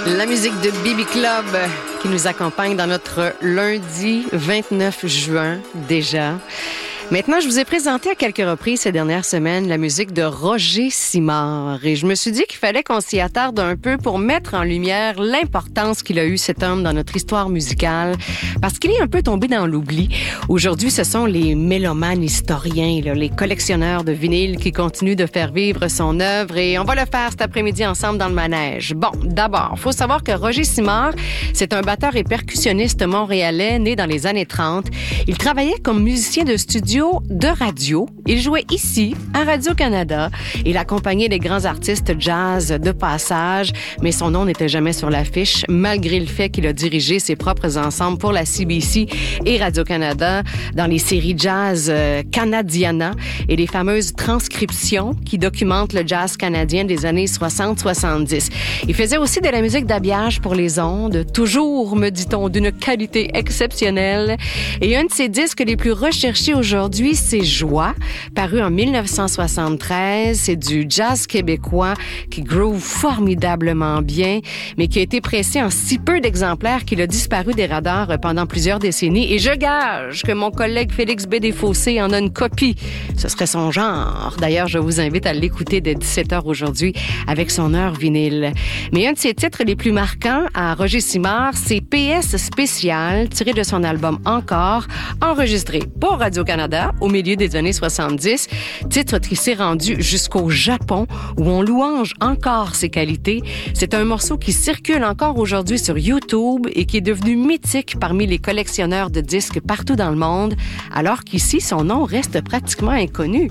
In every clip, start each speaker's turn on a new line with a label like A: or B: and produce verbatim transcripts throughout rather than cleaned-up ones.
A: La musique de B B Club qui nous accompagne dans notre lundi vingt-neuf juin déjà. Maintenant, je vous ai présenté à quelques reprises ces dernières semaines la musique de Roger Simard et je me suis dit qu'il fallait qu'on s'y attarde un peu pour mettre en lumière l'importance qu'il a eu cet homme dans notre histoire musicale parce qu'il est un peu tombé dans l'oubli. Aujourd'hui, ce sont les mélomanes historiens, là, les collectionneurs de vinyles qui continuent de faire vivre son œuvre et on va le faire cet après-midi ensemble dans le manège. Bon, d'abord, il faut savoir que Roger Simard, c'est un batteur et percussionniste montréalais né dans les années trente. Il travaillait comme musicien de studio de radio. Il jouait ici, à Radio-Canada. Il accompagnait les grands artistes jazz de passage, mais son nom n'était jamais sur l'affiche, malgré le fait qu'il a dirigé ses propres ensembles pour la C B C et Radio-Canada dans les séries jazz euh, Canadiana et les fameuses transcriptions qui documentent le jazz canadien des années soixante soixante-dix. Il faisait aussi de la musique d'habillage pour les ondes, toujours, me dit-on, d'une qualité exceptionnelle. Et un de ses disques les plus recherchés aujourd'hui, Aujourd'hui, c'est Joie, paru en dix-neuf cent soixante-treize. C'est du jazz québécois qui groove formidablement bien, mais qui a été pressé en si peu d'exemplaires qu'il a disparu des radars pendant plusieurs décennies. Et je gage que mon collègue Félix B. Desfossés en a une copie. Ce serait son genre. D'ailleurs, je vous invite à l'écouter dès dix-sept heures aujourd'hui avec son heure vinyle. Mais un de ses titres les plus marquants à Roger Simard, c'est P S spécial, tiré de son album Encore, enregistré pour Radio-Canada au milieu des années soixante-dix, titre qui s'est rendu jusqu'au Japon où on louange encore ses qualités. C'est un morceau qui circule encore aujourd'hui sur YouTube et qui est devenu mythique parmi les collectionneurs de disques partout dans le monde, alors qu'ici, son nom reste pratiquement inconnu.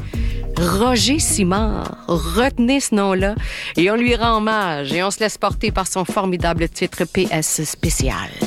A: Roger Simard, retenez ce nom-là et on lui rend hommage et on se laisse porter par son formidable titre P S spécial.